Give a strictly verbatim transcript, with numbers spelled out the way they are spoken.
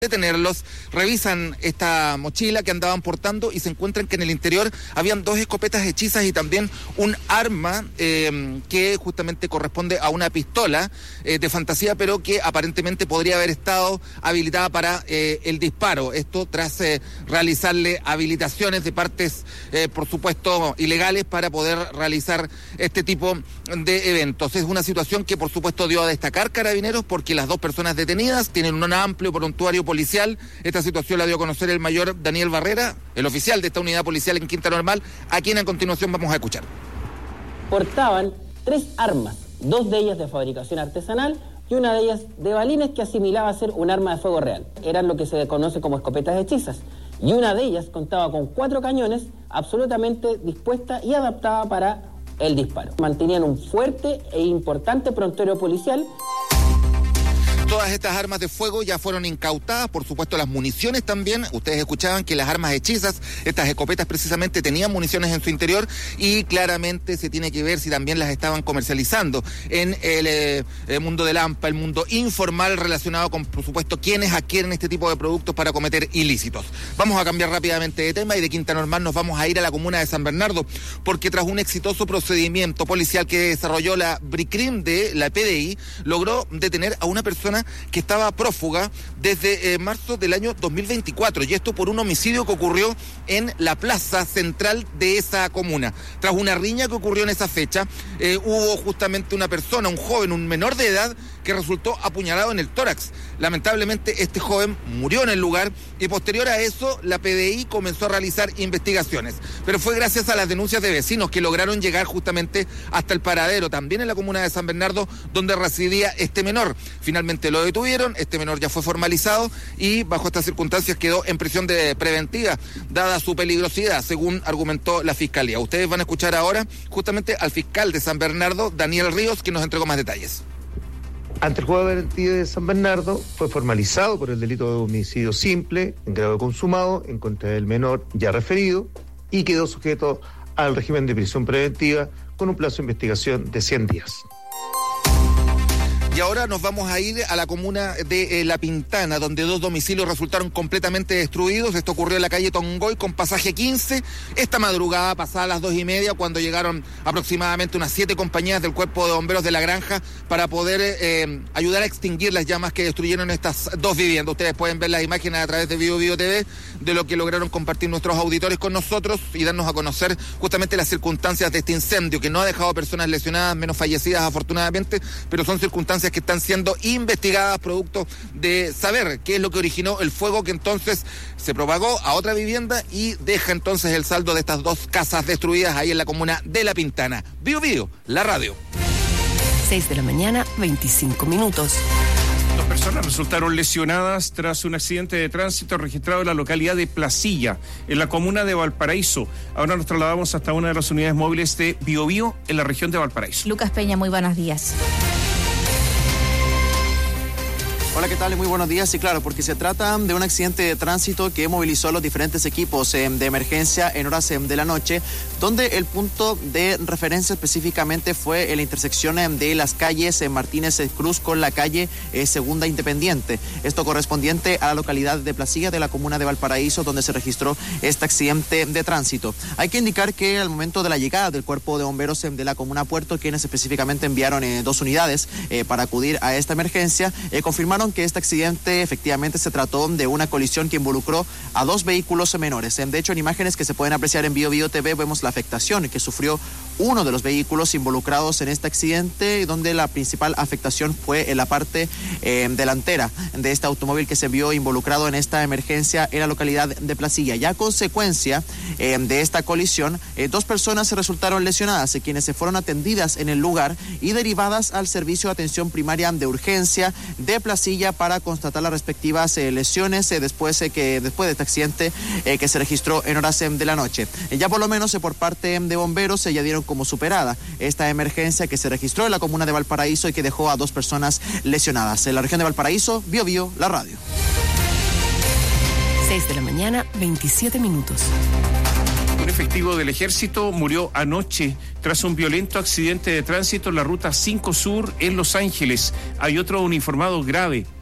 detenerlos, revisan esta mochila que andaban portando y se encuentran que en el interior habían dos escopetas hechizas y también un arma eh, que justamente corresponde a una pistola eh, de fantasía, pero que aparentemente podría haber estado habilitada para eh, el disparo. Esto tras eh, realizarle habilitaciones de partes, eh, por supuesto, ilegales para poder realizar este tipo de eventos. Es una situación que, por supuesto, dio a destacar Carabineros porque las dos personas detenidas tienen un amplio prontuario policial. Esta situación la dio a conocer el mayor Daniel Barrera, el oficial de esta unidad policial en Quinta Normal, a quien a continuación vamos a escuchar. Portaban tres armas, dos de ellas de fabricación artesanal y una de ellas de balines que asimilaba a ser un arma de fuego real. Eran lo que se conoce como escopetas hechizas. Y una de ellas contaba con cuatro cañones absolutamente dispuesta y adaptada para el disparo. Mantenían un fuerte e importante prontuario policial. Todas estas armas de fuego ya fueron incautadas, por supuesto las municiones también. Ustedes escuchaban que las armas hechizas, estas escopetas precisamente tenían municiones en su interior y claramente se tiene que ver si también las estaban comercializando en el, eh, el mundo del AMPA, el mundo informal relacionado con, por supuesto, quienes adquieren este tipo de productos para cometer ilícitos. Vamos a cambiar rápidamente de tema y de Quinta Normal nos vamos a ir a la comuna de San Bernardo, porque tras un exitoso procedimiento policial que desarrolló la BRICRIM de la P D I, logró detener a una persona que estaba prófuga desde eh, marzo del año dos mil veinticuatro, y esto por un homicidio que ocurrió en la plaza central de esa comuna. Tras una riña que ocurrió en esa fecha, eh, hubo justamente una persona, un joven, un menor de edad, que resultó apuñalado en el tórax. Lamentablemente este joven murió en el lugar y posterior a eso la P D I comenzó a realizar investigaciones, pero fue gracias a las denuncias de vecinos que lograron llegar justamente hasta el paradero, también en la comuna de San Bernardo, donde residía este menor. Finalmente lo detuvieron, este menor ya fue formalizado y bajo estas circunstancias quedó en prisión de preventiva, dada su peligrosidad, según argumentó la Fiscalía. Ustedes van a escuchar ahora justamente al fiscal de San Bernardo, Daniel Ríos, que nos entregó más detalles. Ante el juez de garantía de San Bernardo, fue formalizado por el delito de homicidio simple, en grado consumado, en contra del menor ya referido, y quedó sujeto al régimen de prisión preventiva con un plazo de investigación de cien días. Y ahora nos vamos a ir a la comuna de eh, La Pintana, donde dos domicilios resultaron completamente destruidos. Esto ocurrió en la calle Tongoy con pasaje quince. Esta madrugada, pasadas las dos y media, cuando llegaron aproximadamente unas siete compañías del Cuerpo de Bomberos de la Granja para poder eh, ayudar a extinguir las llamas que destruyeron estas dos viviendas. Ustedes pueden ver las imágenes a través de Bio Bio T V de lo que lograron compartir nuestros auditores con nosotros y darnos a conocer justamente las circunstancias de este incendio, que no ha dejado personas lesionadas, menos fallecidas afortunadamente, pero son circunstancias que están siendo investigadas producto de saber qué es lo que originó el fuego que entonces se propagó a otra vivienda y deja entonces el saldo de estas dos casas destruidas ahí en la comuna de La Pintana. Bio Bio, la radio. seis de la mañana, veinticinco minutos. Dos personas resultaron lesionadas tras un accidente de tránsito registrado en la localidad de Placilla, en la comuna de Valparaíso. Ahora nos trasladamos hasta una de las unidades móviles de Bio Bio en la región de Valparaíso. Lucas Peña, muy buenos días. Hola, ¿qué tal? Muy buenos días. Y claro, porque se trata de un accidente de tránsito que movilizó a los diferentes equipos eh, de emergencia en horas eh, de la noche, donde el punto de referencia específicamente fue en la intersección eh, de las calles eh, Martínez Cruz con la calle eh, Segunda Independiente. Esto correspondiente a la localidad de Placilla de la comuna de Valparaíso, donde se registró este accidente de tránsito. Hay que indicar que al momento de la llegada del Cuerpo de Bomberos eh, de la comuna Puerto, quienes específicamente enviaron eh, dos unidades eh, para acudir a esta emergencia, eh, confirmaron que este accidente efectivamente se trató de una colisión que involucró a dos vehículos menores. De hecho, en imágenes que se pueden apreciar en Bio Bio T V vemos la afectación que sufrió uno de los vehículos involucrados en este accidente, donde la principal afectación fue en la parte eh, delantera de este automóvil que se vio involucrado en esta emergencia en la localidad de Placilla. Ya a consecuencia eh, de esta colisión, eh, dos personas se resultaron lesionadas, eh, quienes se fueron atendidas en el lugar y derivadas al servicio de atención primaria de urgencia de Placilla para constatar las respectivas eh, lesiones eh, después, eh, que, después de este accidente eh, que se registró en horas eh, de la noche. Eh, ya por lo menos eh, por parte de bomberos eh, ya dieron como superada esta emergencia que se registró en la comuna de Valparaíso y que dejó a dos personas lesionadas. En la región de Valparaíso, Bio Bio, la radio. seis de la mañana, veintisiete minutos. Un efectivo del ejército murió anoche tras un violento accidente de tránsito en la ruta cinco Sur en Los Ángeles. Hay otro uniformado grave.